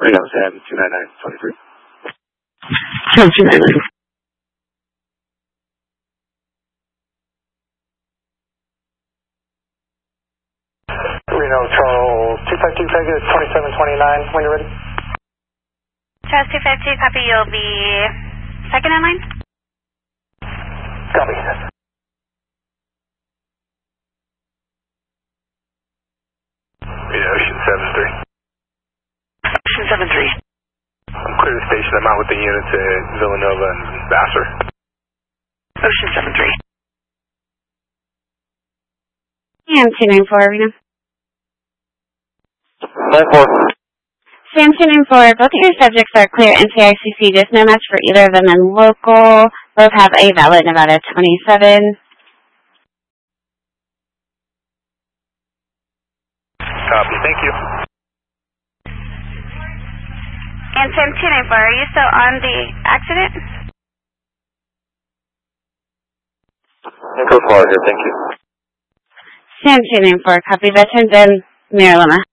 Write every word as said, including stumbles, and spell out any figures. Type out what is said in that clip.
Reno, Sam two nine nine twenty-three. Sam two nine nine. Reno, Charles two five two, Pega twenty-seven twenty-nine, when you're ready. Charles two five two, copy, you'll be second in line? Copy. Reno, Ocean seven three. Ocean seven three. I'm clear the station. I'm out with the units at Villanova and Vassar. Ocean seven three. Sam two nine four, Reno. nine four. Sam two nine four, both of your subjects are clear N C I C C, just no match for either of them in local. Both have a valid Nevada twenty-seven. Copy, thank you. And Sam two nine four, are you still on the accident? Echo four here, thank you. Sam two nine four, copy, veterans in Marilama.